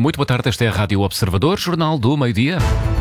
Muito boa tarde, esta é a Rádio Observador, Jornal do Meio-Dia.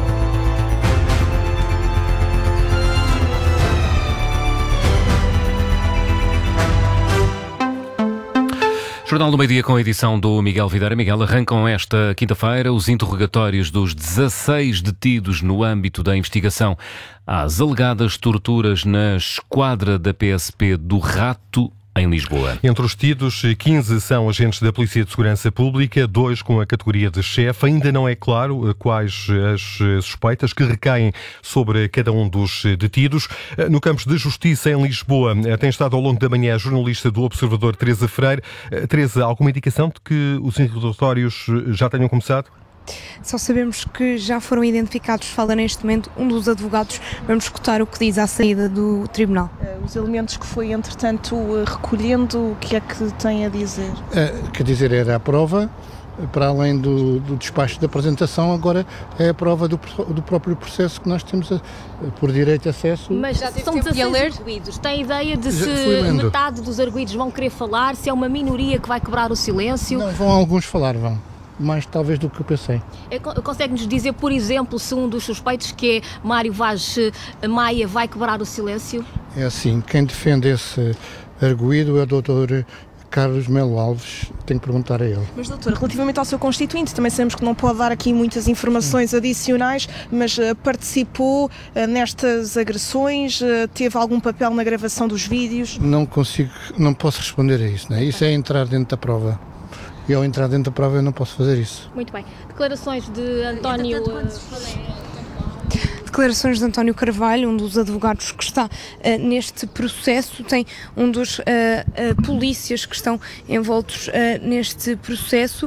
Jornal do Meio-Dia com a edição do Miguel Videira. Miguel, arrancam esta quinta-feira os interrogatórios dos 16 detidos no âmbito da investigação às alegadas torturas na esquadra da PSP do Rato, em Lisboa. Entre os detidos, 15 são agentes da Polícia de Segurança Pública, 2 com a categoria de chefe. Ainda não é claro quais as suspeitas que recaem sobre cada um dos detidos. No Campos de Justiça, em Lisboa, tem estado ao longo da manhã a jornalista do Observador, Teresa Freire. Teresa, alguma indicação de que os interrogatórios já tenham começado? Só sabemos que já foram identificados, fala neste momento um dos advogados. Vamos escutar o que diz à saída do tribunal. Os elementos que foi, entretanto, recolhendo, o que é que tem a dizer? Quer dizer, era a prova, para além do despacho da apresentação, agora é a prova do próprio processo que nós temos por direito de acesso. Mas já são 16 arguidos. Tem ideia de se metade dos arguidos vão querer falar, se é uma minoria que vai quebrar o silêncio? Não, vão alguns falar, vão. Mais talvez do que eu pensei. Consegue-nos dizer, por exemplo, se um dos suspeitos, que é Mário Vaz Maia, vai quebrar o silêncio? É assim, quem defende esse arguido é o doutor Carlos Melo Alves. Tenho que perguntar a ele. Mas, doutor, relativamente ao seu constituinte, também sabemos que não pode dar aqui muitas informações adicionais, mas participou nestas agressões, teve algum papel na gravação dos vídeos? Não posso responder a isso, não é? Isso é entrar dentro da prova. E ao entrar dentro da prova eu não posso fazer isso. Muito bem. Declarações de António... Declarações de António Carvalho, um dos advogados que está neste processo, tem um dos polícias que estão envoltos neste processo.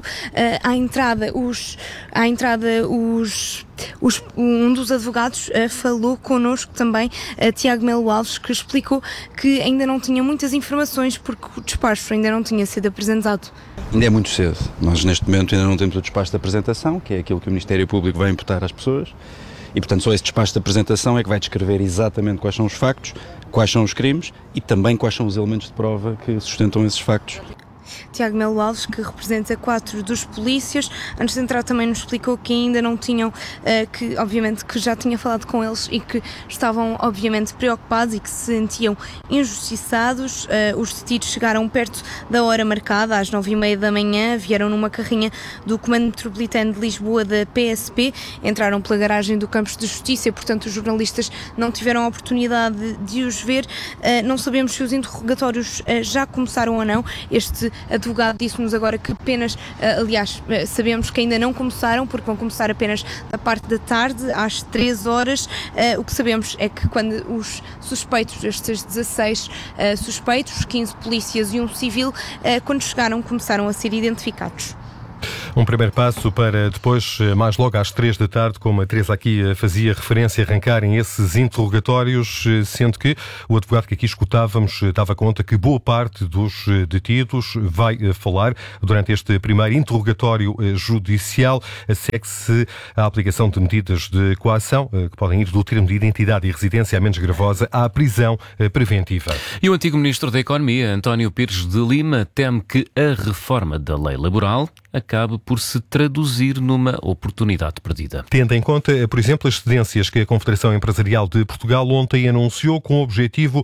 Um dos advogados falou connosco também, Tiago Melo Alves, que explicou que ainda não tinha muitas informações porque o despacho ainda não tinha sido apresentado. Ainda é muito cedo. Nós, neste momento, ainda não temos o despacho de apresentação, que é aquilo que o Ministério Público vai imputar às pessoas. E, portanto, só esse despacho de apresentação é que vai descrever exatamente quais são os factos, quais são os crimes e também quais são os elementos de prova que sustentam esses factos. Tiago Melo Alves, que representa 4 dos polícias, antes de entrar também nos explicou que ainda não tinham, que obviamente que já tinha falado com eles e que estavam obviamente preocupados e que se sentiam injustiçados. Os detidos chegaram perto da hora marcada, às 9h30 da manhã, vieram numa carrinha do Comando Metropolitano de Lisboa da PSP, entraram pela garagem do Campos de Justiça e, portanto, os jornalistas não tiveram a oportunidade de os ver. Não sabemos se os interrogatórios já começaram ou não. Este advogado disse-nos agora que apenas, aliás, sabemos que ainda não começaram, porque vão começar apenas da parte da tarde, às 3 horas. O que sabemos é que quando os suspeitos, estes 16 suspeitos, 15 polícias e um civil, quando chegaram, começaram a ser identificados. Um primeiro passo para depois, mais logo às 3 da tarde, como a Teresa aqui fazia referência, arrancarem esses interrogatórios, sendo que o advogado que aqui escutávamos dava conta que boa parte dos detidos vai falar durante este primeiro interrogatório judicial. Segue-se a aplicação de medidas de coação, que podem ir do termo de identidade e residência, a menos gravosa, à prisão preventiva. E o antigo Ministro da Economia, António Pires de Lima, teme que a reforma da lei laboral acabe por se traduzir numa oportunidade perdida. Tendo em conta, por exemplo, as cedências que a Confederação Empresarial de Portugal ontem anunciou com o objetivo